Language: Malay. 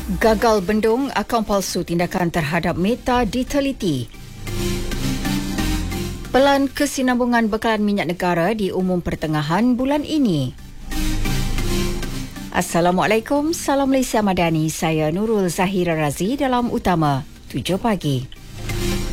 Gagal bendung akaun palsu tindakan terhadap Meta diteliti. Pelan kesinambungan bekalan minyak negara diumum pertengahan bulan ini. Assalamualaikum, salam Malaysia Madani. Saya Nurul Zahira Razi dalam Utama 7 pagi.